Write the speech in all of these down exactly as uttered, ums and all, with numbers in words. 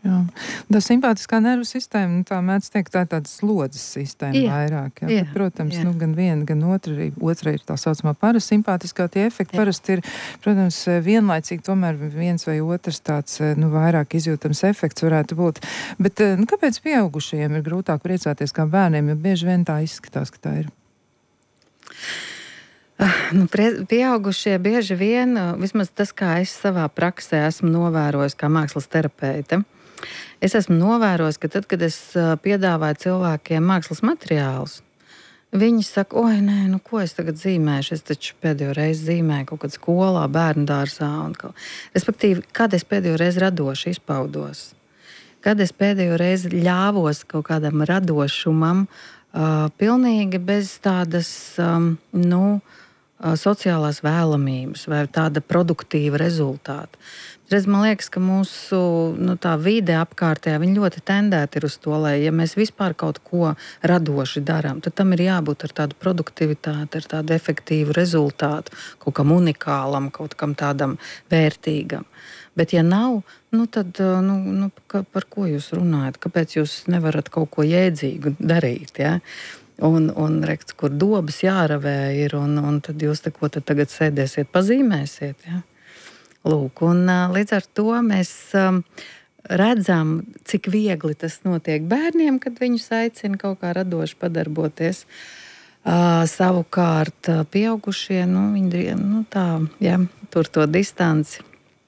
Jā. Tā simpātiskā nervu sistēma, nu, tā mēdz teikt, tā ir tāda slodzes sistēma Jā, vairāk. Jā. jā, Bet, protams, jā. nu, gan viena, gan otra, arī, otra ir tā saucamā parasimpātiskā. Tie efekti Jā. parasti ir, protams, vienlaicīgi tomēr viens vai otrs tāds, nu, vairāk izjūtams efekts varētu būt. Bet, nu, kāpēc pieaugušajiem ir grūtāk priecāties kā bērniem, jo bieži vien tā izskatās, ka tā ir? Nu, pieaugušie bieži vien, vismaz tas, kā es savā praksē esmu novērojis kā mākslas terapeite, es esmu novērojis, ka tad, kad es piedāvāju cilvēkiem mākslas materiālus, viņi saka, oi, nē, nu ko es tagad zīmēšu, es taču pēdējo reizi zīmēju kaut kad skolā, bērnu dārzā. Un kaut... Respektīvi, kad es pēdējo reizi radoši izpaudos, kad es pēdējo reizi ļāvos kaut kādam radošumam, uh, pilnīgi bez tādas, um, nu, sociālās vēlamības vai tāda produktīva rezultāta. Reiz man liekas, ka mūsu nu, tā vide apkārtējā viņi ļoti tendēti ir uz to, lai ja mēs vispār kaut ko radoši darām, tad tam ir jābūt ar tādu produktivitāti, ar tādu efektīvu rezultātu, kaut kam unikālam, kaut kam tādam vērtīgam. Bet ja nav, nu tad nu, nu, ka, par ko jūs runājat? Kāpēc jūs nevarat kaut ko jēdzīgu darīt? Ja? Un, un rekts, kur dobas jāravē ir, un, un tad jūs te ko tad tagad sēdēsiet, pazīmēsiet. Ja? Lūk, un līdz ar to mēs um, redzam, cik viegli tas notiek bērniem, kad viņus aicina kaut kā radoši padarboties. Uh, savukārt pieaugušie, nu, viņi nu, tā, ja, tur to distanci.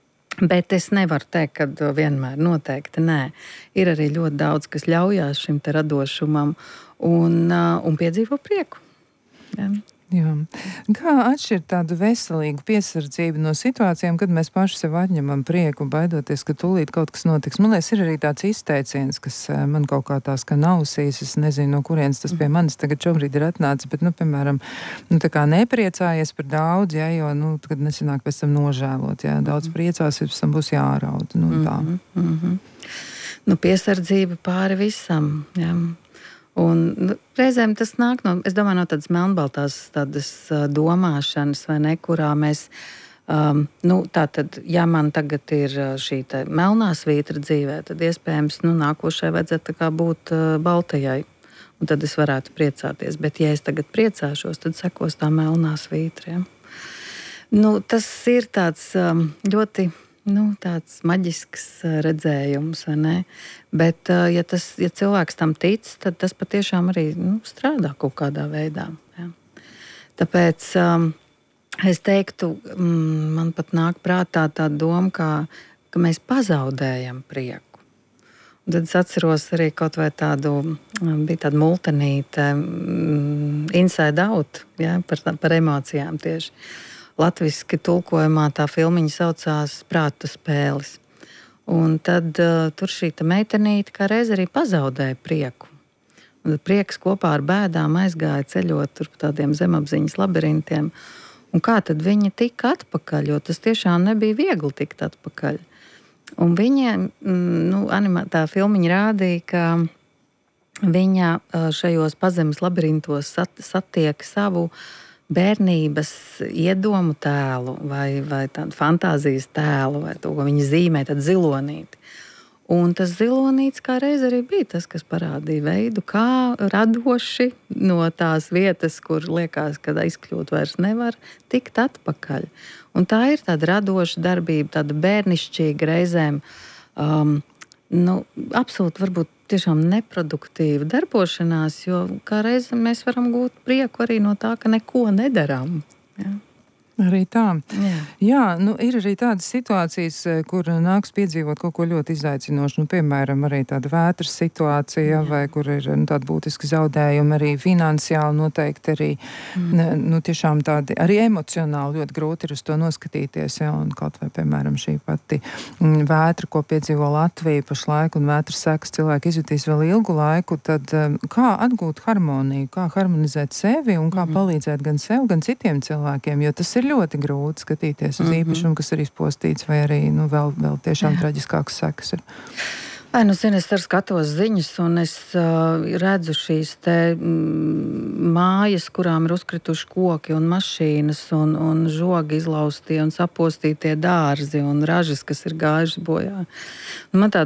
Bet es nevaru teikt, ka vienmēr noteikti nē. Ir arī ļoti daudz, kas ļaujās šim te radošumam un, uh, un piedzīvo prieku. Ja. Jā. Kā atšķirt tādu veselīgu piesardzību no situācijām, kad mēs paši sev atņemam prieku, baidoties, ka tūlīt kaut kas notiks? Man liekas, ir arī tāds izteiciens, kas man kaut kā tās, ka nausīs, es nezinu, no kurienes tas pie manis tagad šobrīd ir atnācis, bet, nu, piemēram, nu, tā kā nepriecājies par daudz, ja, jo, nu, kad nesanāk pēc tam nožēlot, ja, daudz priecās, pēc tam būs jāraud, nu, tā. Mm -hmm. Nu, piesardzība pāri visam, jā. Un reizēm tas nāk no, es domāju, no tādas melnbaltās tādas domāšanas, vai ne, kurā mēs, um, nu, tā tad, ja man tagad ir šī te melnā svītra dzīvē, tad iespējams, nu, nākošai vajadzētu tā kā būt uh, baltajai, un tad es varētu priecāties. Bet, ja es tagad priecāšos, tad sekos tā melnā svītra, ja. Nu, tas ir tāds um, ļoti... Nu, tāds maģisks redzējums, vai ne? Bet, ja, tas, ja cilvēks tam tic, tad tas patiešām arī nu, strādā kaut kādā veidā. Ja. Tāpēc um, es teiktu, um, man pat nāk prātā tā doma, kā, ka mēs pazaudējam prieku. Un tad es atceros arī kaut vai tādu, bija tāda multenīte, um, Inside Out, ja, par, par emocijām tieši. Latviski tulkojumā tā filmiņa saucās Prātu spēles. Un tad uh, tur šī meitenīte kā reiz arī pazaudēja prieku. Un tad prieks kopā ar bēdām aizgāja ceļot tur pa tādiem zemapziņas labirintiem. Un kā tad viņa tika atpakaļ, jo tas tiešām nebija viegli tikt atpakaļ. Un viņa, nu, animā, tā filmiņa rādīja, ka viņa šajos pazemes labirintos sat, satiek savu bērnības iedomu tēlu vai, vai tādu fantāzijas tēlu, vai to, ko viņa zīmē, tad zilonīti. Un tas zilonīts kā reiz arī bija tas, kas parādīja veidu, kā radoši no tās vietas, kur liekas, ka izkļūt vairs nevar, tikt atpakaļ. Un tā ir tāda radoša darbība, tāda bērnišķīga reizēm, um, nu, absolūti varbūt tiešām neproduktīva darbošanās, jo kā reiz mēs varam gūt prieku arī no tā, ka neko nedarām. Ja? Arī tā. Jā, Jā, nu, ir arī tādas situācijas, kur nāks piedzīvot kaut ko ļoti izaicinošu. Nu, piemēram, arī tāda vētras situācija, Jā. vai kur ir nu, tāda būtiska zaudējuma, arī finansiāli noteikti arī, mm. nu, tiešām tādi, arī emocionāli ļoti grūti ir uz to noskatīties. Ja, un kaut vai, piemēram, šī pati vētra, ko piedzīvo Latvija pašlaik, un vētras sekas cilvēki izjutīs vēl ilgu laiku, tad kā atgūt harmoniju, kā harmonizēt sevi un kā mm. palīdzēt gan sev, gan citiem cilvēkiem, jo tas ir ļoti grūti skatīties uz īpašumu, kas ir izpostīts, vai arī nu, vēl, vēl tiešām traģiskākas sekas ir. Vai, nu, zini, es ar skatos ziņas, un es uh, redzu šīs te mm, mājas, kurām ir uzkrituši koki un mašīnas, un, un žogi izlaustie un sapostītie dārzi, un ražas, kas ir gājušas bojā. Man tā